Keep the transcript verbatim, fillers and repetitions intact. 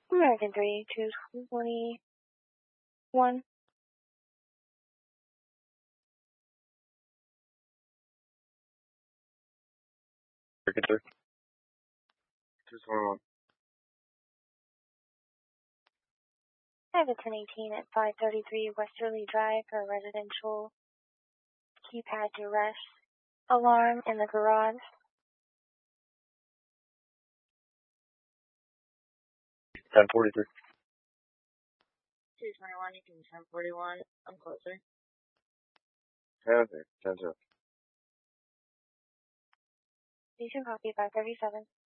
American three, two twenty-one. American three, two twenty-one. I have a ten eighteen at five thirty-three Westerly Drive for a residential keypad duress alarm in the garage. ten forty-three. two twenty-one, you can ten forty-one. I'm closer. ten zero. ten zero. Station copy five thirty-seven.